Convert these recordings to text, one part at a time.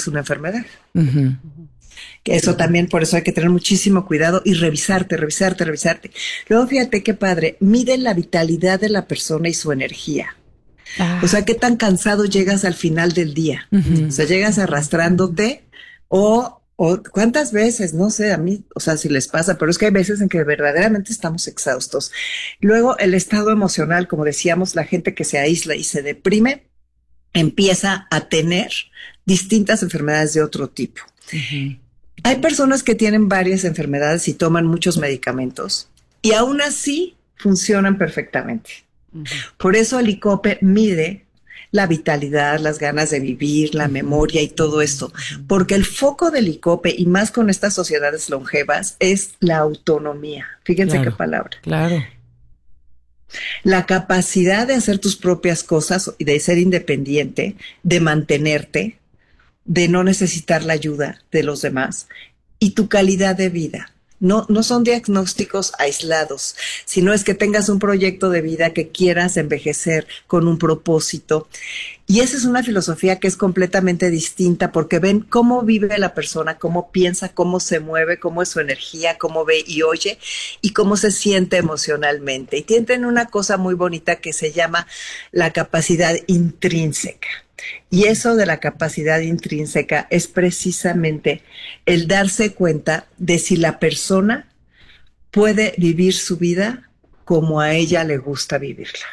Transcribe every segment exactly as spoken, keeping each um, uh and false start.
es una enfermedad. Uh-huh. Que eso también, por eso hay que tener muchísimo cuidado y revisarte, revisarte, revisarte. Luego fíjate qué padre, mide la vitalidad de la persona y su energía. Ah. O sea, qué tan cansado llegas al final del día. Uh-huh. O sea, llegas arrastrándote o, o cuántas veces, no sé, a mí, o sea, si les pasa, pero es que hay veces en que verdaderamente estamos exhaustos. Luego, el estado emocional, como decíamos, la gente que se aísla y se deprime, empieza a tener distintas enfermedades de otro tipo. Uh-huh. Hay personas que tienen varias enfermedades y toman muchos medicamentos y aún así funcionan perfectamente. Uh-huh. Por eso el ICOPE mide la vitalidad, las ganas de vivir, la uh-huh. memoria y todo esto. Porque el foco del ICOPE, y más con estas sociedades longevas, es la autonomía. Fíjense claro, qué palabra. Claro. La capacidad de hacer tus propias cosas y de ser independiente, de mantenerte, de no necesitar la ayuda de los demás y tu calidad de vida. No, no son diagnósticos aislados, sino es que tengas un proyecto de vida que quieras envejecer con un propósito. Y esa es una filosofía que es completamente distinta porque ven cómo vive la persona, cómo piensa, cómo se mueve, cómo es su energía, cómo ve y oye y cómo se siente emocionalmente. Y tienen una cosa muy bonita que se llama la capacidad intrínseca. Y eso de la capacidad intrínseca es precisamente el darse cuenta de si la persona puede vivir su vida como a ella le gusta vivirla.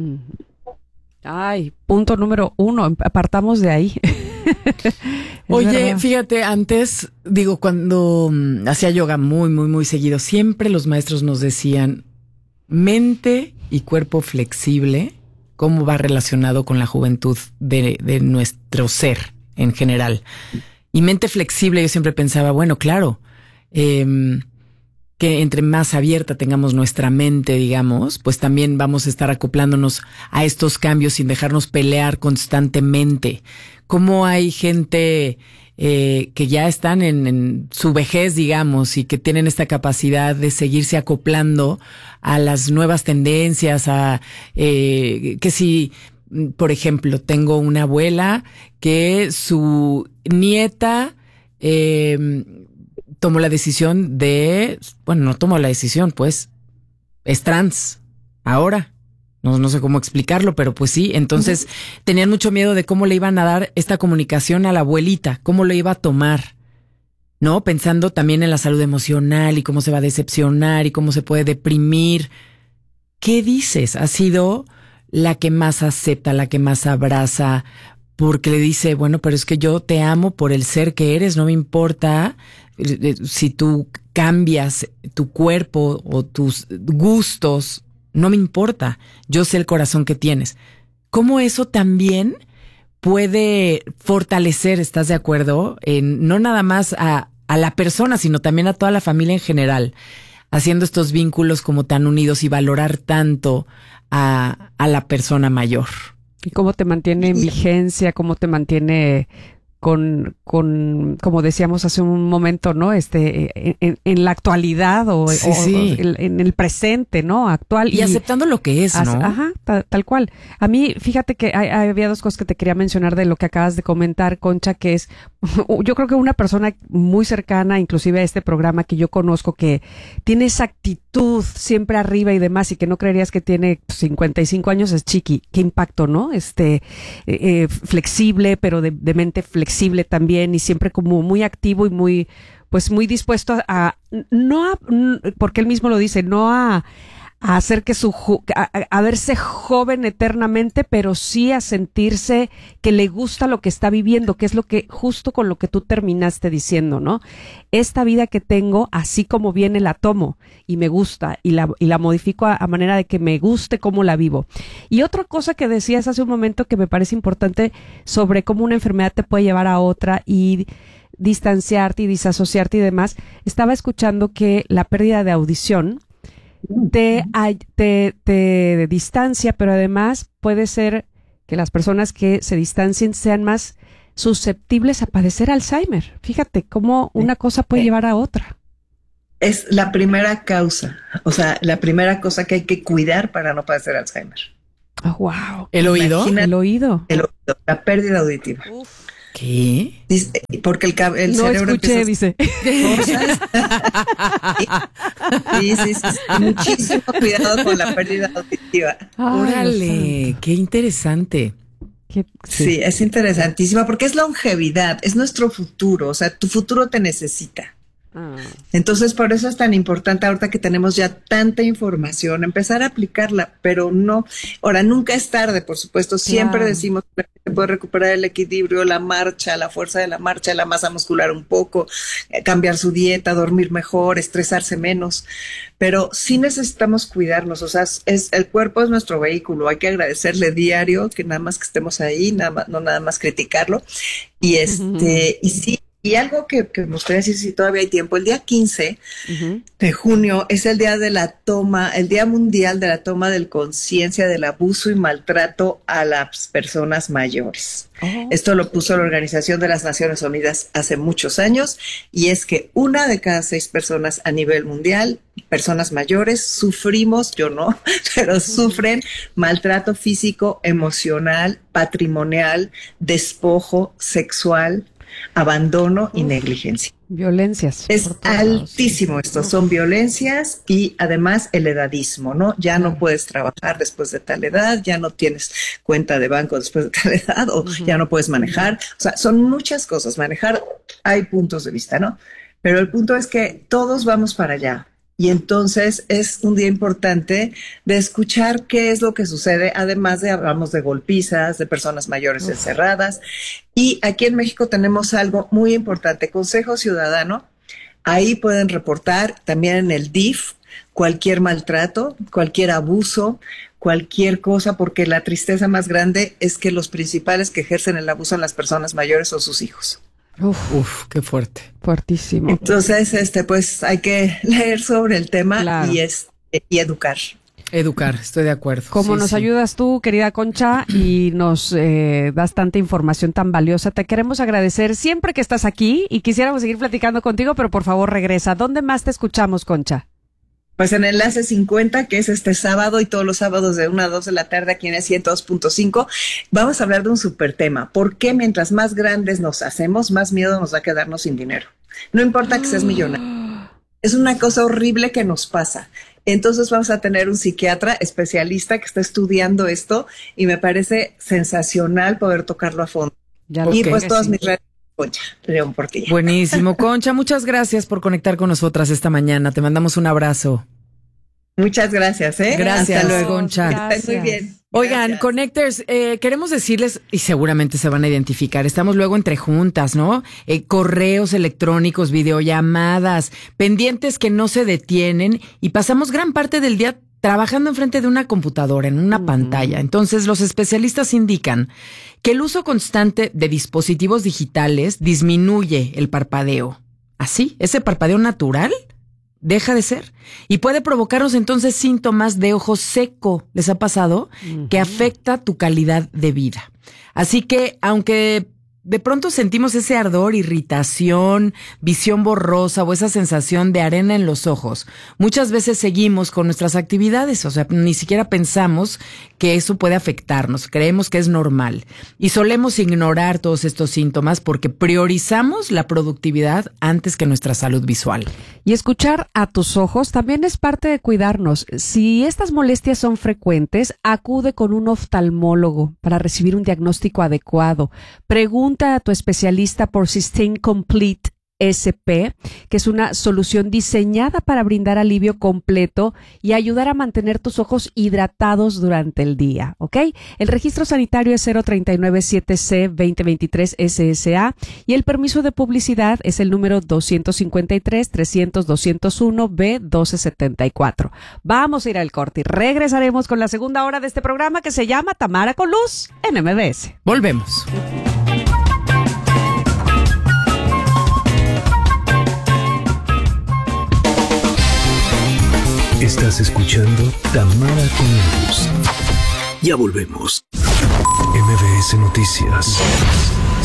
Ay, punto número uno, apartamos de ahí. Oye, verdad. Fíjate, antes, digo, cuando um, hacía yoga muy, muy, muy seguido, siempre los maestros nos decían mente y cuerpo flexible. Cómo va relacionado con la juventud de, de nuestro ser en general. Y mente flexible, yo siempre pensaba, bueno, claro, eh, que entre más abierta tengamos nuestra mente, digamos, pues también vamos a estar acoplándonos a estos cambios sin dejarnos pelear constantemente. Cómo hay gente eh, que ya están en, en su vejez, digamos, y que tienen esta capacidad de seguirse acoplando a las nuevas tendencias, a eh, que si, por ejemplo, tengo una abuela que su nieta eh, tomó la decisión de, bueno, no tomó la decisión, pues es trans ahora. No, no sé cómo explicarlo, pero pues sí. Entonces uh-huh. tenían mucho miedo de cómo le iban a dar esta comunicación a la abuelita, cómo lo iba a tomar, ¿no? Pensando también en la salud emocional y cómo se va a decepcionar y cómo se puede deprimir. ¿Qué dices? Ha sido la que más acepta, la que más abraza, porque le dice, bueno, pero es que yo te amo por el ser que eres, no me importa si tú cambias tu cuerpo o tus gustos. No me importa, yo sé el corazón que tienes. ¿Cómo eso también puede fortalecer, estás de acuerdo, en no nada más a, a la persona, sino también a toda la familia en general, haciendo estos vínculos como tan unidos y valorar tanto a, a la persona mayor? ¿Y cómo te mantiene en vigencia? ¿Cómo te mantiene con, con, como decíamos hace un momento, ¿no? Este, en, en la actualidad o, sí, o, sí. o en el presente, ¿no? Actual. Y, y aceptando lo que es, ¿no? Ajá, tal, tal cual. A mí, fíjate que hay, hay, había dos cosas que te quería mencionar de lo que acabas de comentar, Concha, que es, yo creo que una persona muy cercana, inclusive a este programa que yo conozco, que tiene esa actitud siempre arriba y demás, y que no creerías que tiene cincuenta y cinco años, es Chiqui. Qué impacto, ¿no? Este, eh, flexible, pero de, de mente flexible también, y siempre como muy activo y muy, pues muy dispuesto a, a no a, porque él mismo lo dice, no a, a hacer que su, a, a verse joven eternamente, pero sí a sentirse que le gusta lo que está viviendo, que es lo que, justo con lo que tú terminaste diciendo, ¿no? Esta vida que tengo, así como viene, la tomo y me gusta y la, y la modifico a, a manera de que me guste cómo la vivo. Y otra cosa que decías hace un momento que me parece importante sobre cómo una enfermedad te puede llevar a otra y distanciarte y disasociarte y demás, estaba escuchando que la pérdida de audición Te, te, te distancia, pero además puede ser que las personas que se distancien sean más susceptibles a padecer Alzheimer. Fíjate cómo una cosa puede llevar a otra. Es la primera causa, o sea, la primera cosa que hay que cuidar para no padecer Alzheimer. Oh, wow. ¿El oído? El oído. El oído, la pérdida auditiva. Uf. ¿Qué? Dice, porque el, el no cerebro escuché, empieza dice. sí, sí, sí, sí. Muchísimo cuidado con la pérdida auditiva. Ay, Órale, qué interesante. Qué- Sí. sí. es interesantísima porque es longevidad, es nuestro futuro, o sea, tu futuro te necesita. Ah. Entonces, por eso es tan importante ahorita que tenemos ya tanta información, empezar a aplicarla, pero no, ahora nunca es tarde, por supuesto, siempre Claro. decimos que la gente puede recuperar el equilibrio, la marcha, la fuerza de la marcha, la masa muscular un poco, eh, cambiar su dieta, dormir mejor, estresarse menos, pero sí necesitamos cuidarnos, o sea, es, el cuerpo es nuestro vehículo, hay que agradecerle diario que nada más que estemos ahí, nada más, no nada más criticarlo, y este, y sí. Y algo que, que me gustaría decir, si todavía hay tiempo, el día quince Ujú. de junio es el día de la toma, el Día Mundial de la Toma de Conciencia del Abuso y Maltrato a las Personas Mayores. Oh. Esto lo puso la Organización de las Naciones Unidas hace muchos años, y es que una de cada seis personas a nivel mundial, personas mayores, sufrimos, yo no, pero sufren maltrato físico, emocional, patrimonial, despojo, sexual, abandono y negligencia. Violencias. Es por todos lados. altísimo esto, son violencias y además el edadismo, ¿no? Ya no puedes trabajar después de tal edad, ya no tienes cuenta de banco después de tal edad, o Ujú. ya no puedes manejar. O sea, son muchas cosas. Manejar, hay puntos de vista, ¿no? Pero el punto es que todos vamos para allá. Y entonces es un día importante de escuchar qué es lo que sucede, además de hablamos de golpizas, de personas mayores Uf. encerradas. Y aquí en México tenemos algo muy importante, Consejo Ciudadano. Ahí pueden reportar también en el D I F cualquier maltrato, cualquier abuso, cualquier cosa, porque la tristeza más grande es que los principales que ejercen el abuso en las personas mayores son sus hijos. Uf, Uf, qué fuerte. fuertísimo. Entonces, este, pues hay que leer sobre el tema Claro. y, es, y educar. Educar, estoy de acuerdo. Como Sí, nos sí. ayudas tú, querida Concha, y nos eh, das tanta información tan valiosa, te queremos agradecer siempre que estás aquí y quisiéramos seguir platicando contigo, pero por favor regresa. ¿Dónde más te escuchamos, Concha? Pues en Enlace cincuenta, que es este sábado y todos los sábados de una a dos de la tarde aquí en el ciento dos punto cinco, vamos a hablar de un súper tema. ¿Por qué mientras más grandes nos hacemos, más miedo nos da quedarnos sin dinero? No importa que seas millonario. Es una cosa horrible que nos pasa. Entonces vamos a tener un psiquiatra especialista que está estudiando esto y me parece sensacional poder tocarlo a fondo. Ya Y Ok. pues todas mis redes, Concha, León Portilla. Buenísimo. Concha, muchas gracias por conectar con nosotras esta mañana. Te mandamos un abrazo. Muchas gracias, ¿eh? Gracias, Hasta luego. Concha. Que estén muy bien. Oigan, Gracias. Connectors, eh, queremos decirles, y seguramente se van a identificar, estamos luego entre juntas, ¿no? Eh, correos electrónicos, videollamadas, pendientes que no se detienen y pasamos gran parte del día trabajando enfrente de una computadora, en una Ujú. pantalla. Entonces, los especialistas indican que el uso constante de dispositivos digitales disminuye el parpadeo. ¿Así? ¿Ese parpadeo natural? Deja de ser. Y puede provocarnos entonces síntomas de ojo seco. ¿Les ha pasado? Ujú. Que afecta tu calidad de vida. Así que, aunque de pronto sentimos ese ardor, irritación, visión borrosa o esa sensación de arena en los ojos, muchas veces seguimos con nuestras actividades, o sea, ni siquiera pensamos que eso puede afectarnos, creemos que es normal y solemos ignorar todos estos síntomas porque priorizamos la productividad antes que nuestra salud visual. Y escuchar a tus ojos también es parte de cuidarnos. Si estas molestias son frecuentes, acude con un oftalmólogo para recibir un diagnóstico adecuado. Pregunta a tu especialista por Systane Complete S P, que es una solución diseñada para brindar alivio completo y ayudar a mantener tus ojos hidratados durante el día, ¿ok? El registro sanitario es cero tres nueve siete C veinte veintitrés S S A y el permiso de publicidad es el número doscientos cincuenta y tres trescientos doscientos uno B doce setenta y cuatro. Vamos a ir al corte y regresaremos con la segunda hora de este programa que se llama Tamara con Luz en M B S. Volvemos. Estás escuchando Tamara con Luz. Ya volvemos. M B S Noticias.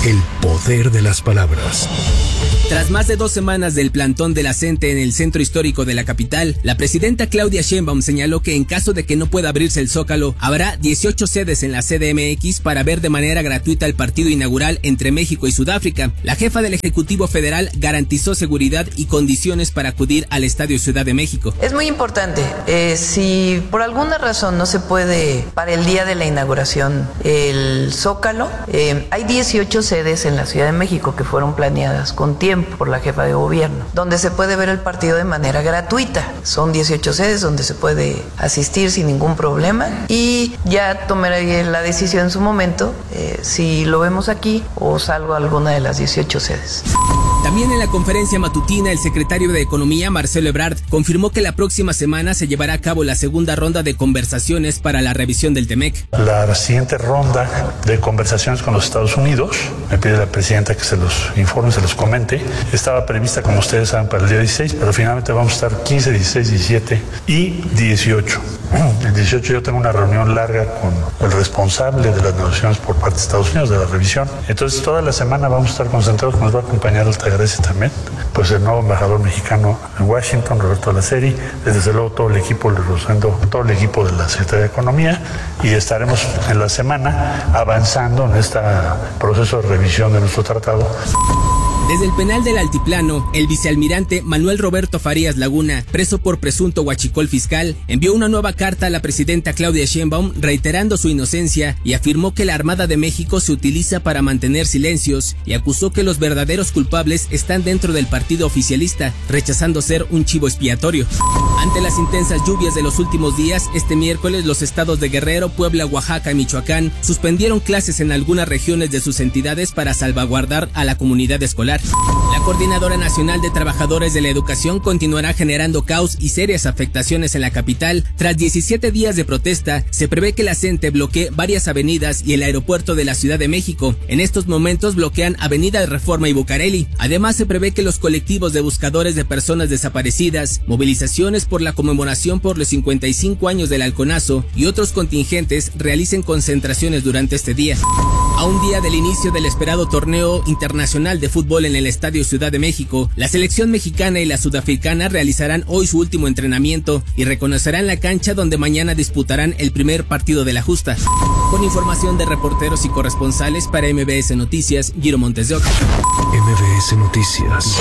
El poder de las palabras. Tras más de dos semanas del plantón de la CENTE en el centro histórico de la capital, la presidenta Claudia Sheinbaum señaló que en caso de que no pueda abrirse el Zócalo, habrá dieciocho sedes en la C D M X para ver de manera gratuita el partido inaugural entre México y Sudáfrica. La jefa del Ejecutivo Federal garantizó seguridad y condiciones para acudir al Estadio Ciudad de México. Es muy importante, eh, si por alguna razón no se puede para el día de la inauguración el Zócalo, eh, hay dieciocho sedes en la Ciudad de México que fueron planeadas con tiempo por la jefa de gobierno, donde se puede ver el partido de manera gratuita. Son dieciocho sedes donde se puede asistir sin ningún problema y ya tomaré la decisión en su momento eh, si lo vemos aquí o salgo a alguna de las dieciocho sedes. También en la conferencia matutina, el secretario de Economía, Marcelo Ebrard, confirmó que la próxima semana se llevará a cabo la segunda ronda de conversaciones para la revisión del TEMEC. La siguiente ronda de conversaciones con los Estados Unidos, me pide la presidenta que se los informe, se los comente, estaba prevista, como ustedes saben, para el día dieciséis, pero finalmente vamos a estar quince, dieciséis, diecisiete y dieciocho. El dieciocho yo tengo una reunión larga con el responsable de las negociaciones por parte de Estados Unidos, de la revisión. Entonces toda la semana vamos a estar concentrados, nos va a acompañar Altagracia también, pues el nuevo embajador mexicano en Washington, Roberto Laceri, desde luego todo el equipo, Rosendo, todo el equipo de la Secretaría de Economía, y estaremos en la semana avanzando en este proceso de revisión de nuestro tratado. Desde el penal del Altiplano, el vicealmirante Manuel Roberto Farías Laguna, preso por presunto huachicol fiscal, envió una nueva carta a la presidenta Claudia Sheinbaum reiterando su inocencia y afirmó que la Armada de México se utiliza para mantener silencios y acusó que los verdaderos culpables están dentro del partido oficialista, rechazando ser un chivo expiatorio. Ante las intensas lluvias de los últimos días, este miércoles los estados de Guerrero, Puebla, Oaxaca y Michoacán suspendieron clases en algunas regiones de sus entidades para salvaguardar a la comunidad escolar. La Coordinadora Nacional de Trabajadores de la Educación continuará generando caos y serias afectaciones en la capital. Tras diecisiete días de protesta, se prevé que la CENTE bloquee varias avenidas y el aeropuerto de la Ciudad de México. En estos momentos bloquean Avenida Reforma y Bucareli. Además, se prevé que los colectivos de buscadores de personas desaparecidas, movilizaciones por la conmemoración por los cincuenta y cinco años del Halconazo y otros contingentes realicen concentraciones durante este día. A un día del inicio del esperado torneo internacional de fútbol en el Estadio Ciudad de México, la selección mexicana y la sudafricana realizarán hoy su último entrenamiento y reconocerán la cancha donde mañana disputarán el primer partido de la justa. Con información de reporteros y corresponsales para M B S Noticias, Giro Montes de Oca. M B S Noticias.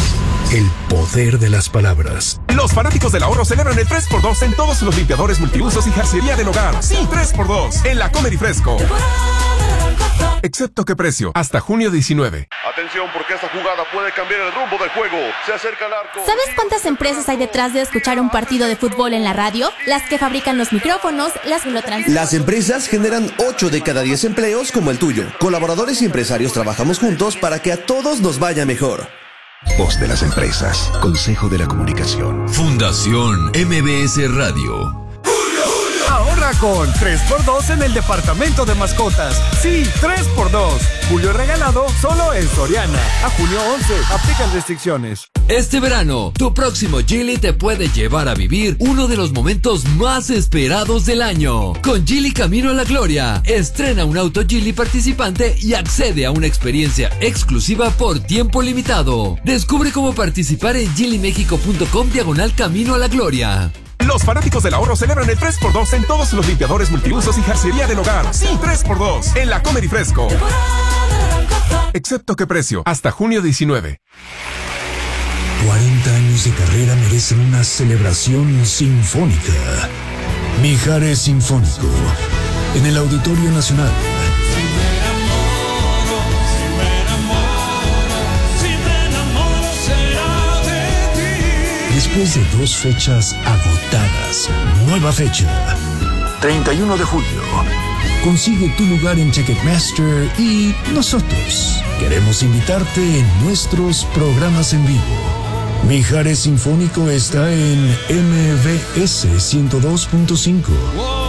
El poder de las palabras. Los fanáticos del ahorro celebran el tres por dos en todos los limpiadores multiusos y jarcería del hogar. Sí, tres por dos en la Comer y Fresco. Excepto qué precio, hasta junio diecinueve. Atención, porque esta jugada puede cambiar el rumbo del juego. Se acerca el arco. ¿Sabes cuántas empresas hay detrás de escuchar un partido de fútbol en la radio? Las que fabrican los micrófonos, las que lo transmiten. Las empresas generan ocho de cada diez empleos como el tuyo. Colaboradores y empresarios trabajamos juntos para que a todos nos vaya mejor. Voz de las empresas. Consejo de la Comunicación. Fundación M B S Radio. Ahorra con tres por dos en el departamento de mascotas. Sí, tres por dos. Julio regalado solo en Soriana. A junio once. Aplican restricciones. Este verano, tu próximo Geely te puede llevar a vivir uno de los momentos más esperados del año. Con Geely Camino a la Gloria, estrena un auto Geely participante y accede a una experiencia exclusiva por tiempo limitado. Descubre cómo participar en geely mexico punto com diagonal Camino a la Gloria. Los fanáticos del ahorro celebran el tres por dos en todos los limpiadores multiusos y jarcería del hogar. Sí, tres por dos en la Comer y Fresco. Excepto qué precio, hasta junio diecinueve. cuarenta años de carrera merecen una celebración sinfónica. Mijares Sinfónico, en el Auditorio Nacional. Después de dos fechas agotadas, nueva fecha, treinta y uno de julio. Consigue tu lugar en Ticketmaster y nosotros queremos invitarte en nuestros programas en vivo. Mijares Sinfónico está en M B S ciento dos punto cinco.